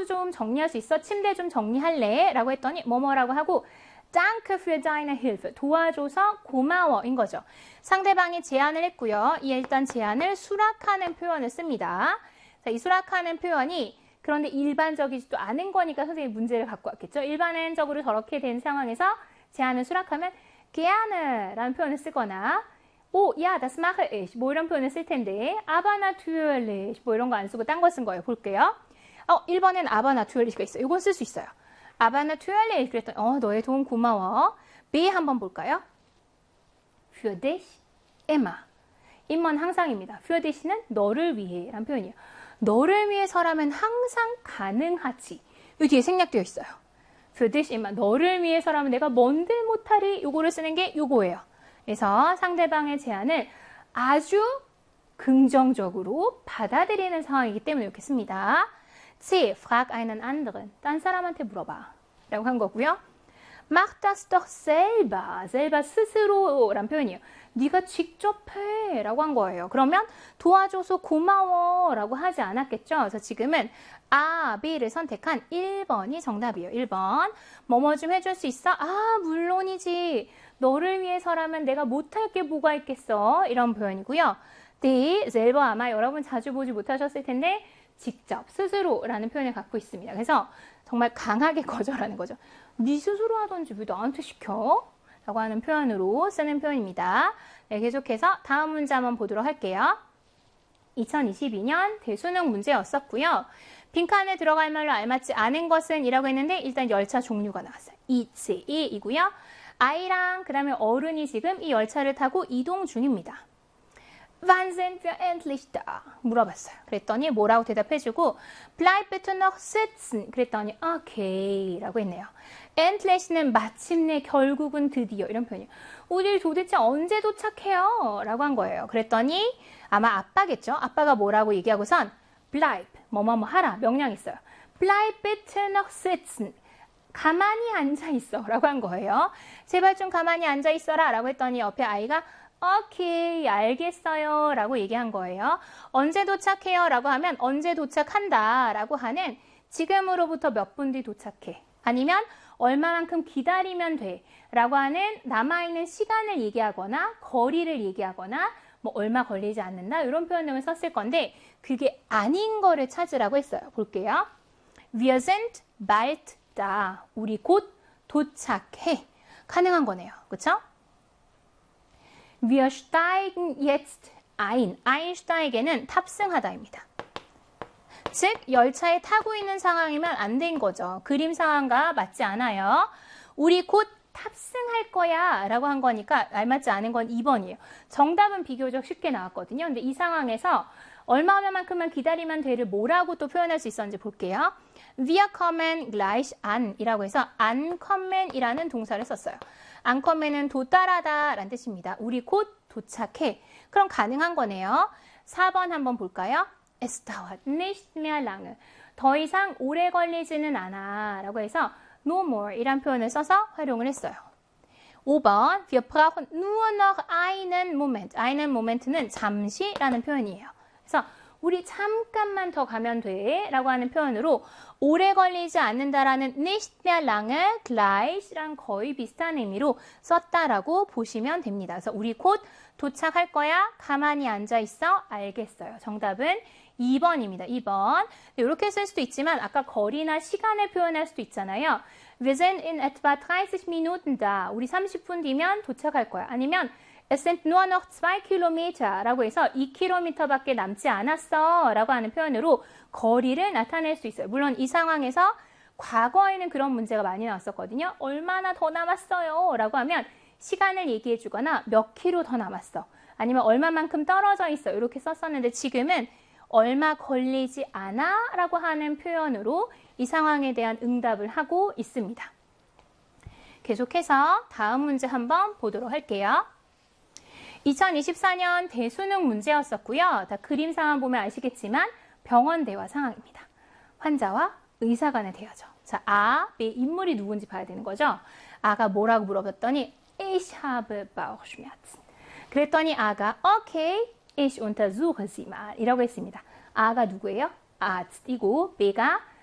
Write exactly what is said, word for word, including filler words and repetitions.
하우스 좀 정리할 수 있어? 침대 좀 정리할래? 라고 했더니 뭐뭐라고 하고 Danke für deine Hilfe. 도와줘서 고마워인 거죠. 상대방이 제안을 했고요. 이 일단 제안을 수락하는 표현을 씁니다. 자, 이 수락하는 표현이 그런데 일반적이지도 않은 거니까 선생님이 문제를 갖고 왔겠죠. 일반적으로 저렇게 된 상황에서 제안을 수락하면 gerne 라는 표현을 쓰거나 오, ja, das mache ich. 뭐 이런 표현을 쓸 텐데 aber natürlich 뭐 이런 거 안 쓰고 딴 거 쓴 거예요. 볼게요. 어, 일 번엔 aber natürlich가 있어요. 이건 쓸 수 있어요. aber natürlich 그랬더니 어, 너의 도움 고마워. B 한번 볼까요? für dich immer. immer 항상입니다. für dich는 너를 위해 라는 표현이에요. 너를 위해서라면 항상 가능하지. 이 뒤에 생략되어 있어요. für dich immer. 너를 위해서라면 내가 뭔들 못하리. 요거를 쓰는 게 요거예요. 그래서 상대방의 제안을 아주 긍정적으로 받아들이는 상황이기 때문에 이렇게 씁니다. C. frag einen anderen. 딴 사람한테 물어봐. 라고 한 거고요. mach das doch selber. selber 스스로란 표현이에요. 네가 직접 해. 라고 한 거예요. 그러면 도와줘서 고마워. 라고 하지 않았겠죠. 그래서 지금은 A, B를 선택한 일 번이 정답이에요. 일 번. 뭐뭐 좀 해줄 수 있어? 아, 물론이지. 너를 위해서라면 내가 못할 게 뭐가 있겠어. 이런 표현이고요. D, selber 아마 여러분 자주 보지 못하셨을 텐데 직접, 스스로라는 표현을 갖고 있습니다. 그래서 정말 강하게 거절하는 거죠. 네 스스로 하던지 왜 나한테 시켜? 라고 하는 표현으로 쓰는 표현입니다. 네, 계속해서 다음 문제 한번 보도록 할게요. 이천이십이 년 대수능 문제였었고요. 빈칸에 들어갈 말로 알맞지 않은 것은 이라고 했는데 일단 열차 종류가 나왔어요. 이치이이고요. 아이랑 그 다음에 어른이 지금 이 열차를 타고 이동 중입니다. Wann sind wir endlich da? 물어봤어요. 그랬더니 뭐라고 대답해주고 Bleib bitte noch sitzen. 그랬더니 오케이 라고 했네요. Endlich는 마침내, 결국은, 드디어 이런 표현이에요. 우리 도대체 언제 도착해요? 라고 한 거예요. 그랬더니 아마 아빠겠죠? 아빠가 뭐라고 얘기하고선 Bleib, 뭐뭐뭐 하라, 명령 있어요. Bleib bitte noch sitzen. 가만히 앉아있어 라고 한 거예요. 제발 좀 가만히 앉아있어라 라고 했더니 옆에 아이가 오케이, 알겠어요 라고 얘기한 거예요. 언제 도착해요? 라고 하면 언제 도착한다 라고 하는 지금으로부터 몇 분 뒤 도착해. 아니면 얼마만큼 기다리면 돼 라고 하는 남아있는 시간을 얘기하거나 거리를 얘기하거나 뭐 얼마 걸리지 않는다 이런 표현 등을 썼을 건데 그게 아닌 거를 찾으라고 했어요. 볼게요. Wir sind bald da. 우리 곧 도착해. 가능한 거네요. 그렇죠? Wir steigen jetzt ein. einsteigen은 탑승하다입니다. 즉 열차에 타고 있는 상황이면 안 된 거죠. 그림 상황과 맞지 않아요. 우리 곧 탑승할 거야 라고 한 거니까 알맞지 않은 건 이 번이에요. 정답은 비교적 쉽게 나왔거든요. 근데 이 상황에서 얼마만큼만 기다리면 돼를 뭐라고 또 표현할 수 있었는지 볼게요. Wir kommen gleich an 이라고 해서 ankommen 이라는 동사를 썼어요. ankommen은 도달하다 라는 뜻입니다. 우리 곧 도착해. 그럼 가능한 거네요. 사 번 한번 볼까요? Es dauert nicht mehr lange. 더 이상 오래 걸리지는 않아 라고 해서 no more 이란 표현을 써서 활용을 했어요. 오 번 Wir brauchen nur noch einen Moment. einen Moment는 잠시라는 표현이에요. 그래서 우리 잠깐만 더 가면 돼 라고 하는 표현으로 오래 걸리지 않는다라는 nicht mehr lange gleich랑 거의 비슷한 의미로 썼다라고 보시면 됩니다. 그래서 우리 곧 도착할 거야. 가만히 앉아 있어. 알겠어요. 정답은 이 번입니다. 이 번. 이렇게 쓸 수도 있지만 아까 거리나 시간을 표현할 수도 있잖아요. Wir sind in etwa dreißig Minuten da. 우리 삼십 분 뒤면 도착할 거야. 아니면 Es sind nur noch zwei Kilometer 라고 해서 이 킬로미터밖에 남지 않았어 라고 하는 표현으로 거리를 나타낼 수 있어요. 물론 이 상황에서 과거에는 그런 문제가 많이 나왔었거든요. 얼마나 더 남았어요 라고 하면 시간을 얘기해 주거나 몇 킬로 더 남았어. 아니면 얼마만큼 떨어져 있어. 이렇게 썼었는데 지금은 얼마 걸리지 않아 라고 하는 표현으로 이 상황에 대한 응답을 하고 있습니다. 계속해서 다음 문제 한번 보도록 할게요. 이천이십사 년 대수능 문제였었고요. 다 그림 상황 보면 아시겠지만 병원 대화 상황입니다. 환자와 의사 간의 대화죠. 자, 아, B, 인물이 누군지 봐야 되는 거죠. 아가 뭐라고 물어봤더니 Ich habe Bauchschmerzen. 그랬더니 아가 Okay, ich untersuche sie mal 이라고 했습니다. 아가 누구예요? Arzt이고 B가